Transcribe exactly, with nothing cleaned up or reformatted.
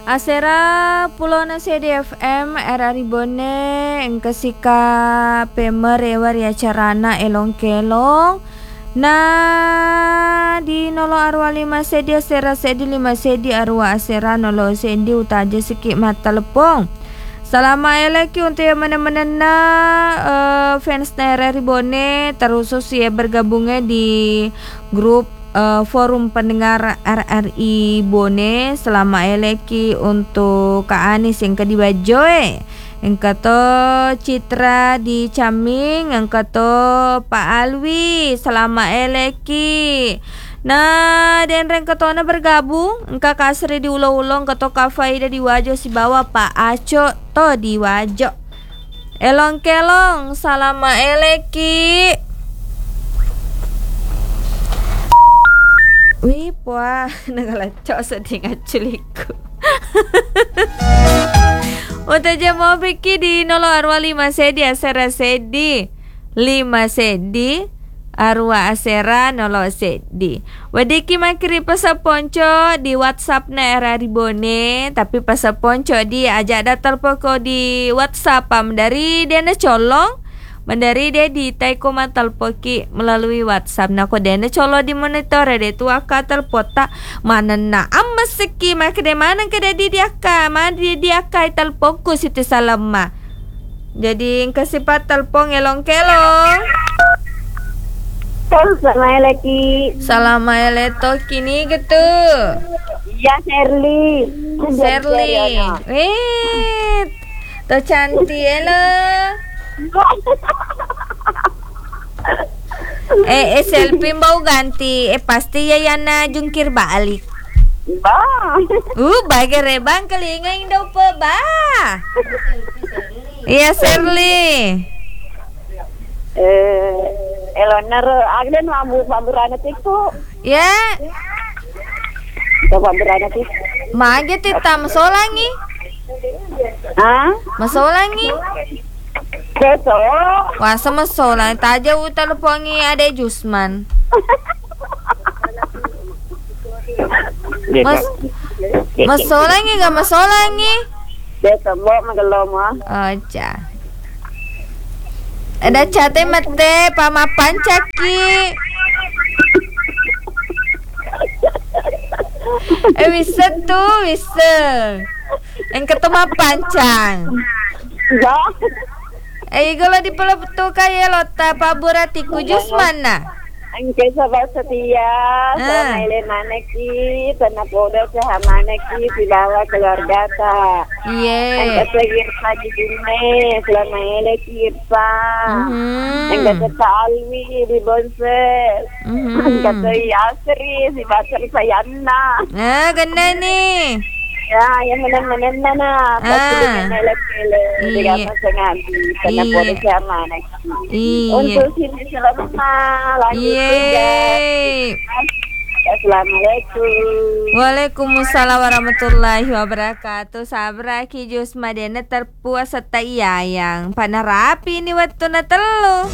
Asera Pulona C D F M era ribone engkesika pemer ewa ya carana elong kelong na di nolo arwa lima sedi asera sedi lima sedi arwa asera nolo sendi utaja sikit mata lepong. Selama eleki untuk yang mana-mana na uh, fans Nera Ribone terusus ya bergabungnya di grup uh, forum pendengar R R I Bone. Selama eleki untuk Kak Anis yang ke di Bajoe, yang kata Citra di Caming, yang kata Pak Alwi. Selama eleki nah dan reng ketona bergabung engka kasri di ulo-ulong keto kafaida di wajo si bawa Pak Aco to di wajo elong kelong salama eleki wih puah nagalacok sedih ngaculiku untuk mau pikir di nolo arwa lima sedi asera sedi lima sedi arwa asera nolo sedi. Wadiki makiri pasa ponco di WhatsApp na era ribone, tapi pasa ponco di ajak datar poko di WhatsApp am dari dena colong, mandari dia di taiko matal poki melalui WhatsApp. Nako dena colo di monitor de tua katal pota mana na amma seki makide mana kede di diaka mana di diaka ital poko situ salama. Jadi kesipat telpong elong kelong. Sama lagi. Salama eleto kini gitu. Ya Sherly. Sherly. Wih, to cantik elo. eh, eh selfie mau ganti. Eh pasti ya Yana jungkir balik. Ba. Uh, bagi rebang kelingang daw pa ba? Iya Sherly. Eh, Eleanor, agak nu ambu pamburan itu. Ya. Pamburan itu. Mage tita masolangi. Ah? Masolangi. Beso. Wasa masolangi taja utal pongi ade Jusman. Mas masolangi gak masolangi? Beso mo magaloma. Aja. Ada cate mate pamapan caki. Eh bisa tuh bisa. Yang ketemu pancang. Eh kalau di pelop tuh kayak lota paburatiku jus mana? Angke sabar setia, sama ile maneki, tanah podo sah maneki, sibawa keluarga ta. Iya. Angke segir lagi dine, selama ile kirsa. Angke salwi di bonses. Angke say asri, si bacer sayana. Ah, ganda nih. Ya, yang mana-mana na, pasti dengan ele-ele, dengan sengaja, tanah podo sah maneki. Untuk sini selama lagi Yeay. Assalamualaikum. Waalaikumsalam warahmatullahi wabarakatuh. Sabraki Jus Madena terpuas serta iyayang panarapi ni waktu na telu.